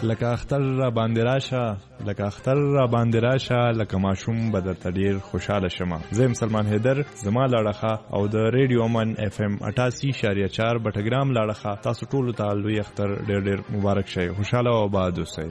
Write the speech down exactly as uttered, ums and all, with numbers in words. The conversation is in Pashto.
لکه اختر را باندې راشه لکه اختر را باندې راشه لکه ماشوم به درته ډیر خوشاله شمه. زه سلمان حیدر زما لاړخه او د ریډیو من اف ام اٹھاسی اشاریه چار بټګرام لاړخه تاسو ټول ته لوی اختر ډیر ډیر مبارک شه. خوشاله او آباد اوسئ.